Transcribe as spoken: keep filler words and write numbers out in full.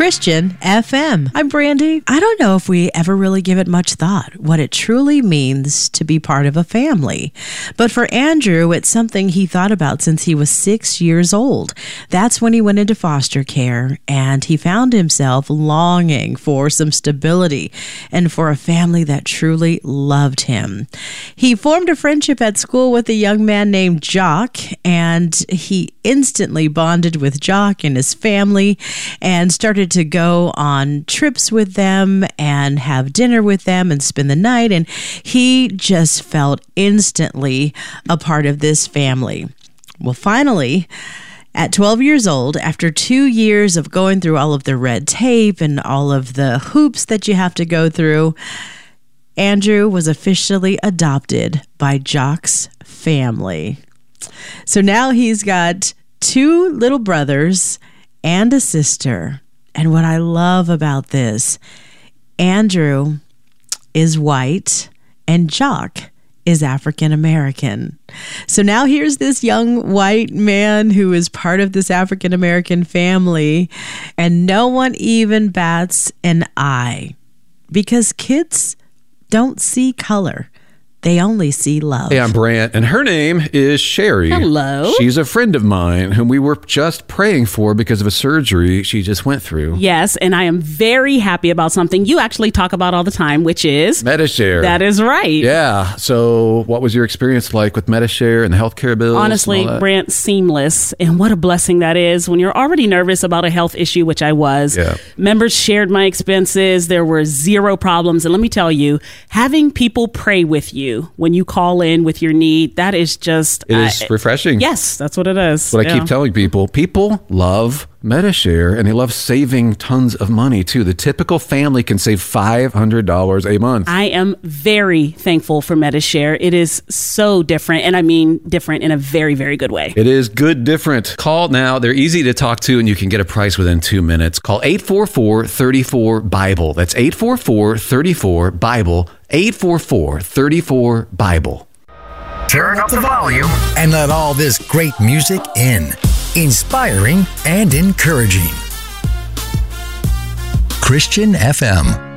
Christian F M. I'm Brandy. I don't know if we ever really give it much thought, what it truly means to be part of a family. But for Andrew, it's something he thought about since he was six years old. That's when he went into foster care, and he found himself longing for some stability and for a family that truly loved him. He formed a friendship at school with a young man named Jock, and he instantly bonded with Jock and his family and started to go on trips with them and have dinner with them and spend the night. And he just felt instantly a part of this family. Well, finally, at twelve years old, after two years of going through all of the red tape and all of the hoops that you have to go through, Andrew was officially adopted by Jock's family. So now he's got two little brothers and a sister. And what I love about this, Andrew is white and Jock is African American. So now here's this young white man who is part of this African American family, and no one even bats an eye because kids don't see color. They only see love. Hey, I'm Brant, and her name is Sherry. Hello. She's a friend of mine whom we were just praying for because of a surgery she just went through. Yes, and I am very happy about something you actually talk about all the time, which is Medi-Share. That is right. Yeah. So what was your experience like with Medi-Share and the healthcare bills? Honestly, Brant, seamless. And what a blessing that is when you're already nervous about a health issue, which I was. Yeah. Members shared my expenses. There were zero problems. And let me tell you, having people pray with you when you call in with your need, that is just... It is I, refreshing. Yes, that's what it is. What yeah. I keep telling people, people love Medi-Share, and they love saving tons of money, too. The typical family can save five hundred dollars a month. I am very thankful for Medi-Share. It is so different, and I mean different in a very, very good way. It is good different. Call now. They're easy to talk to, and you can get a price within two minutes. Call eight four four, three four, Bible. That's eight four four, three four, Bible. eight four four, three four, Bible. Turn up the volume and let all this great music in. Inspiring and encouraging. Christian F M.